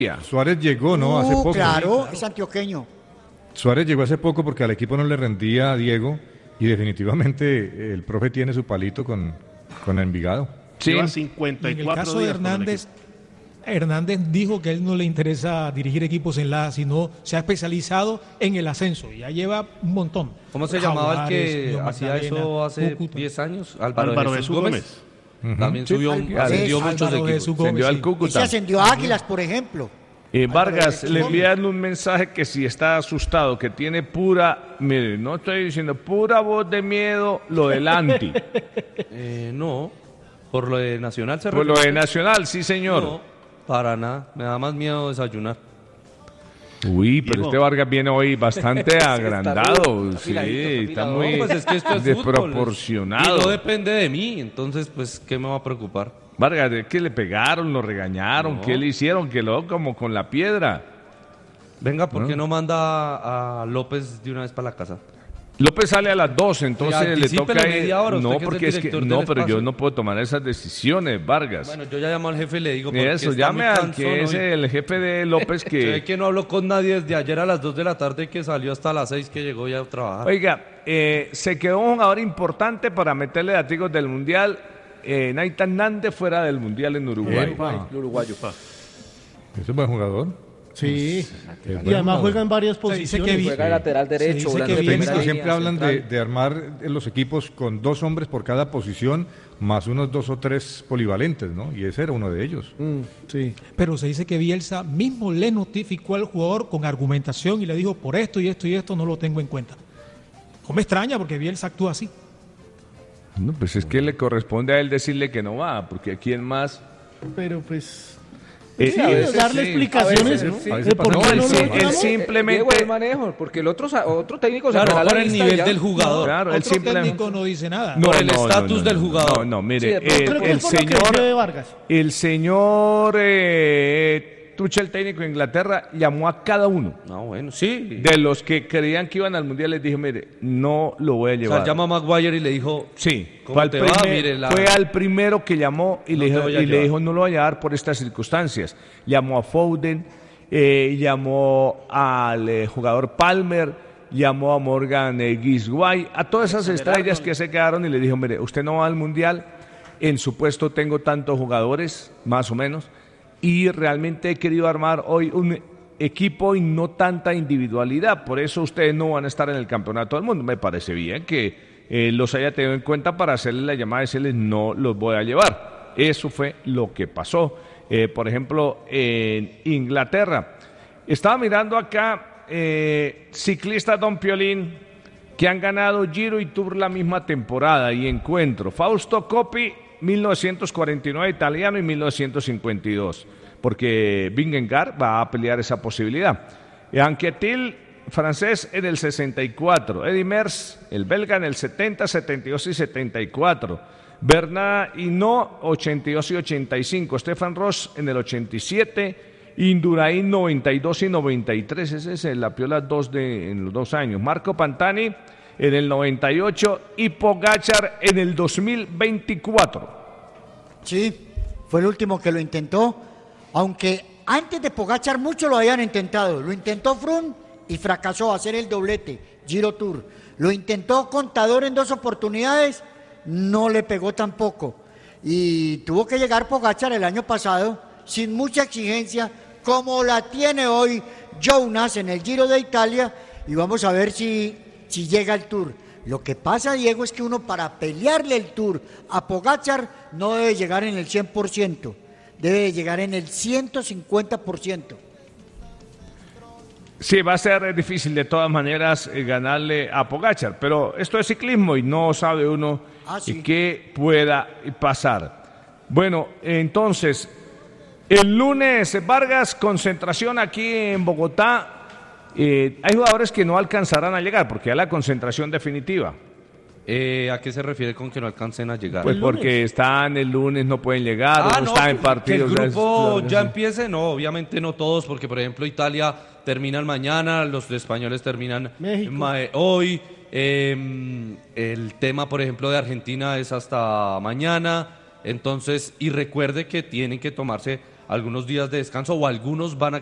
Suárez llegó, ¿no? Hace poco. Claro, es antioqueño. Suárez llegó hace poco porque al equipo no le rendía a Diego y definitivamente el profe tiene su palito con Envigado. Sí. Lleva 54 En el caso de días con el Hernández, Hernández dijo que a él no le interesa dirigir equipos en la A, sino se ha especializado en el ascenso. Ya lleva un montón. ¿Cómo se llamaba el que Unión hacía Magdalena, eso hace Cúcuta. 10 años? Álvaro Jesús Gómez. También subió, ascendió Álvaro muchos equipos. Jesús Gómez, Ascendió al sí. Y Cúcuta. se ascendió a Águilas, por ejemplo. Vargas, le envían un mensaje que si está asustado, que tiene pura, mire, no estoy diciendo pura voz de miedo, lo del anti. No, por lo de Nacional se Por lo refiere. de Nacional, sí señor. No, para nada. Me da más miedo desayunar. Uy, pero Diego. este Vargas viene hoy bastante agrandado, sí, está No, muy pues es que esto es desproporcionado. fútbol. Y no depende de mí, entonces, pues, ¿qué me va a preocupar? Vargas, ¿de qué le pegaron, lo regañaron? No. ¿Qué le hicieron? Que lo como con la piedra. Venga, ¿por qué no manda a López de una vez para la casa? López sale a las 12, entonces le Anticípele toca ir. media hora, usted No, que es porque el es que director no, del pero yo espacio. no puedo tomar esas decisiones, Vargas. Bueno, yo ya llamo al jefe y le digo porque Eso, está llame muy al cansón que es hoy. el jefe de López Se ve que... que no habló con nadie desde ayer a las 2 de la tarde que salió hasta las 6 que llegó ya a trabajar. Oiga, se quedó un jugador importante para meterle datigos del Mundial. Nathan Nández fuera del Mundial en Uruguay. El uruguayo. Ese es buen jugador. Sí, Es y buen además jugador. juega en varias Se dice posiciones. que Juega de lateral derecho, dice volante que Los de técnicos primera siempre línea, hablan central. de armar los equipos con 2 hombres por cada posición, más unos 2 o 3 polivalentes, ¿no? Y ese era uno de ellos. Sí. Pero se dice que Bielsa mismo le notificó al jugador con argumentación y le dijo, por esto y esto y esto no lo tengo en cuenta. No me extraña porque Bielsa actúa así. No, pues es que le corresponde a él decirle que no va, porque quién más... Pero pues... Sí, sí, a veces darle sí. explicaciones A veces sí. de A veces por pasa. qué No, no él lo sí, logramos. él simplemente- Diego, el manejo, porque el otro técnico Claro, se por regala la el lista nivel y ya. del jugador. Claro, él Otro simplemente... técnico no dice nada. No, el estatus del jugador. No, no, mire, Sí, de pronto Creo que el es por lo que señor... dice Vargas. El señor Tuchel, el técnico de Inglaterra, llamó a cada uno No, bueno, sí. de los que creían que iban al Mundial. Les dijo, mire, no lo voy a O llevar. sea, llama a Maguire y le dijo, Sí, ¿cómo fue al, te va? Mire, fue al primero que llamó y, No le, te dijo, voy a y le llevar. dijo, no lo voy a llevar por estas circunstancias. Llamó a Foden, llamó al jugador Palmer, llamó a Morgan Gisguay, a todas esas estrellas que se quedaron y le dijo, mire, usted no va al Mundial, en su puesto tengo tantos jugadores, más o menos, y realmente he querido armar hoy un equipo y no tanta individualidad, por eso ustedes no van a estar en el campeonato del mundo. Me parece bien que los haya tenido en cuenta para hacerle la llamada y decirles no los voy a llevar. Eso fue lo que pasó. Por ejemplo, en Inglaterra. Estaba mirando acá ciclistas Don Piolín que han ganado Giro y Tour la misma temporada y encuentro. Fausto Coppi, 1949 italiano y 1952, porque Vingegaard va a pelear esa posibilidad. Anquetil, francés, en el 64. Eddy Merckx, el belga, en el 70, 72 y 74. Bernard Hinault, 82 y 85. Stefan Ross en el 87. Indurain, 92 y 93. Ese es la piola 2 en los 2 años. Marco Pantani en el 98 y Pogačar en el 2024. Sí, fue el último que lo intentó, aunque antes de Pogačar muchos lo habían intentado. Lo intentó Froome y fracasó hacer el doblete, Giro Tour. Lo intentó Contador en 2 oportunidades, no le pegó tampoco. Y tuvo que llegar Pogačar el año pasado sin mucha exigencia, como la tiene hoy Jonas en el Giro de Italia, y vamos a ver si llega el Tour. Lo que pasa, Diego, es que uno para pelearle el Tour a Pogačar no debe llegar en el 100%, debe llegar en el 150%. Sí, va a ser difícil de todas maneras ganarle a Pogačar, pero esto es ciclismo y no sabe uno Sí. qué pueda pasar. Bueno, entonces, el lunes, Vargas, concentración aquí en Bogotá. Hay jugadores que no alcanzarán a llegar porque ya la concentración definitiva. ¿a qué se refiere con que no alcancen a llegar? Pues porque están el lunes, no pueden llegar, no están en que partidos. el grupo es- ya empiece, no, obviamente no todos, porque por ejemplo Italia terminan mañana, los españoles terminan México. hoy, el tema por ejemplo de Argentina es hasta mañana, entonces, y recuerde que tienen que tomarse algunos días de descanso o algunos van a